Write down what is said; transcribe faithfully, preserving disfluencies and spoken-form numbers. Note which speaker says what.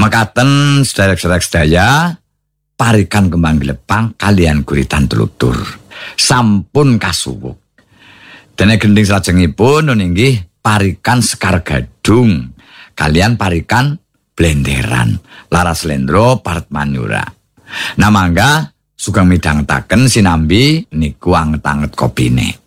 Speaker 1: Mekaten sederek-sederek sedaya parikan kembang glepang kalian guritan tlutur sampun kasuwuk. Dene gending salajengipun nggih parikan sekar gadung kalian parikan blenderan Laras Lendro Paret Manura. Nah mangga sugeng midhangetaken sinambi niku anget-anget kopine.